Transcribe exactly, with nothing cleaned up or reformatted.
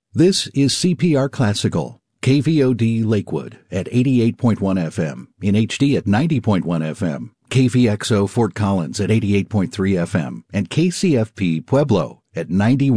This is C P R Classical, K V O D Lakewood at eighty-eight point one F M, in H D at ninety point one F M, K V X O Fort Collins at eighty-eight point three F M, and K C F P Pueblo at ninety-one